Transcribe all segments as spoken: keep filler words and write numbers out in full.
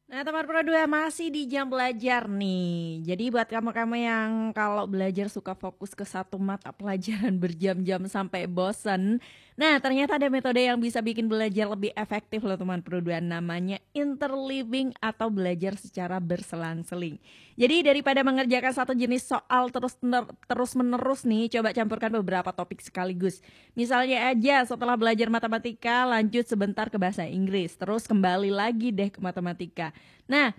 Nah, teman Pro dua masih di jam belajar nih. Jadi buat kamu-kamu yang kalau belajar suka fokus ke satu mata pelajaran berjam-jam sampai bosen. Nah, ternyata ada metode yang bisa bikin belajar lebih efektif loh teman Pro dua. Namanya interleaving atau belajar secara berselang-seling. Jadi daripada mengerjakan satu jenis soal terus terus menerus nih, coba campurkan beberapa topik sekaligus. Misalnya aja setelah belajar matematika lanjut sebentar ke bahasa Inggris, terus kembali lagi deh ke matematika. Nah,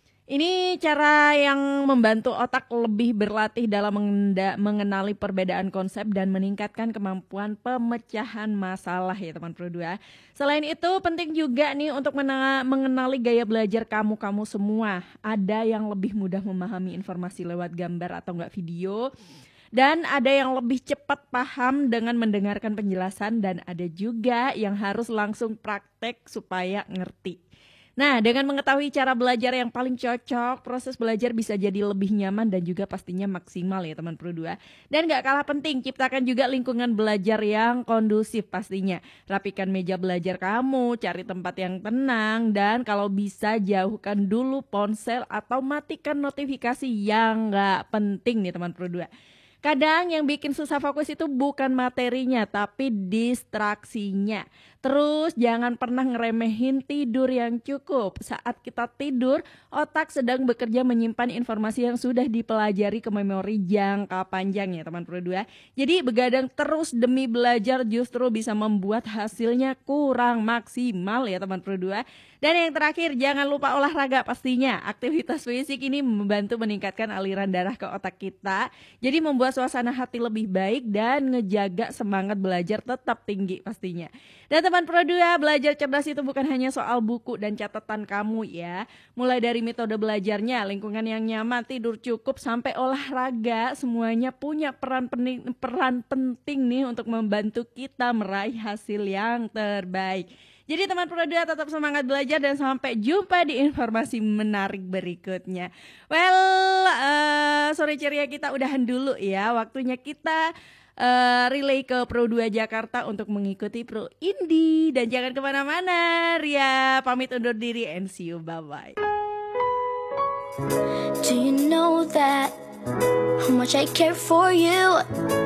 ini cara yang membantu otak lebih berlatih dalam mengenda- mengenali perbedaan konsep dan meningkatkan kemampuan pemecahan masalah ya teman Pro dua. Selain itu penting juga nih untuk mena- mengenali gaya belajar kamu-kamu semua. Ada yang lebih mudah memahami informasi lewat gambar atau enggak video. Dan ada yang lebih cepat paham dengan mendengarkan penjelasan dan ada juga yang harus langsung praktek supaya ngerti. Nah, dengan mengetahui cara belajar yang paling cocok, proses belajar bisa jadi lebih nyaman dan juga pastinya maksimal ya teman Pro dua. Dan gak kalah penting, ciptakan juga lingkungan belajar yang kondusif pastinya. Rapikan meja belajar kamu, cari tempat yang tenang, dan kalau bisa jauhkan dulu ponsel atau matikan notifikasi yang gak penting nih teman Pro dua. Kadang yang bikin susah fokus itu bukan materinya, tapi distraksinya. Terus jangan pernah ngeremehin tidur yang cukup. Saat kita tidur, otak sedang bekerja menyimpan informasi yang sudah dipelajari ke memori jangka panjang ya teman Pro dua. Jadi begadang terus demi belajar justru bisa membuat hasilnya kurang maksimal ya teman Pro dua. Dan yang terakhir, jangan lupa olahraga pastinya. Aktivitas fisik ini membantu meningkatkan aliran darah ke otak kita. Jadi membuat suasana hati lebih baik dan ngejaga semangat belajar tetap tinggi pastinya. Dan teman Pro dua, belajar cerdas itu bukan hanya soal buku dan catatan kamu ya. Mulai dari metode belajarnya, lingkungan yang nyaman, tidur cukup, sampai olahraga, semuanya punya peran penting, peran penting nih untuk membantu kita meraih hasil yang terbaik. Jadi teman Pro dua tetap semangat belajar dan sampai jumpa di informasi menarik berikutnya. Well, uh, sore ceria kita udahan dulu ya. Waktunya kita uh, relay ke Pro dua Jakarta untuk mengikuti Pro Indi. Dan jangan kemana-mana, Ria pamit undur diri and see you, bye-bye. Do you know that how much I care for you?